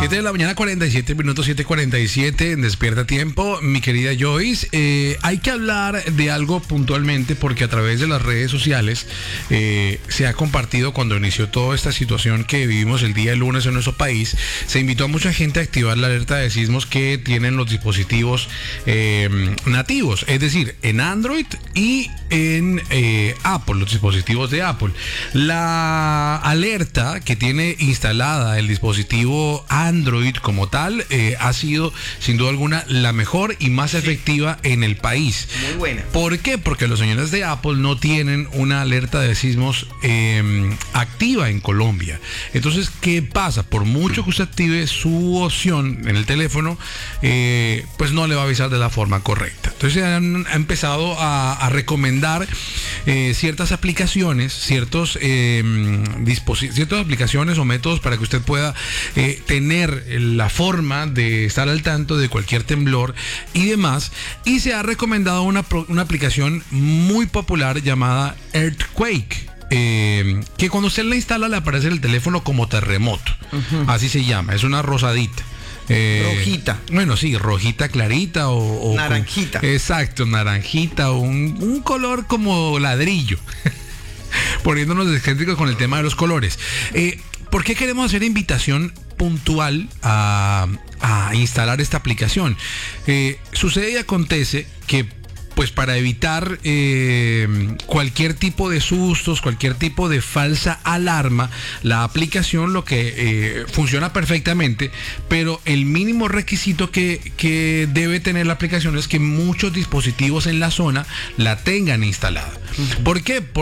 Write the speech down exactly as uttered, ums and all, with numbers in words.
siete de la mañana, cuarenta y siete minutos, siete cuarenta y siete en Despierta Tiempo. Mi querida Joyce, eh, hay que hablar de algo puntualmente porque a través de las redes sociales eh, se ha compartido cuando inició toda esta situación que vivimos el día lunes en nuestro país. Se invitó a mucha gente a activar la alerta de sismos que tienen los dispositivos eh, nativos, es decir, en Android y en eh, Apple, los dispositivos de Apple. La alerta que tiene instalada el dispositivo Android como tal eh, ha sido sin duda alguna la mejor y más sí. efectiva en el país. Muy buena. ¿Por qué? Porque los señores de Apple no tienen una alerta de sismos eh, activa en Colombia. Entonces, ¿qué pasa? Por mucho que usted active su opción en el teléfono, eh, pues no le va a avisar de la forma correcta. Entonces han, han empezado a, a recomendar eh, ciertas aplicaciones, ciertos eh, dispositivos, ciertas aplicaciones o métodos para que usted pueda eh, tener la forma de estar al tanto de cualquier temblor y demás. Y se ha recomendado una, una aplicación muy popular llamada Earthquake. Eh, que cuando usted la instala le aparece en el teléfono como terremoto. Uh-huh. Así se llama, es una rosadita. Eh, rojita. Bueno, sí, rojita clarita o... o naranjita. Con, exacto, naranjita o un, un color como ladrillo. Poniéndonos excéntricos con el tema de los colores. Eh, ¿Por qué queremos hacer invitación puntual a, a instalar esta aplicación? Eh, sucede y acontece que pues para evitar eh, cualquier tipo de sustos, cualquier tipo de falsa alarma, la aplicación lo que eh, funciona perfectamente, pero el mínimo requisito que, que debe tener la aplicación es que muchos dispositivos en la zona la tengan instalada. ¿Por qué?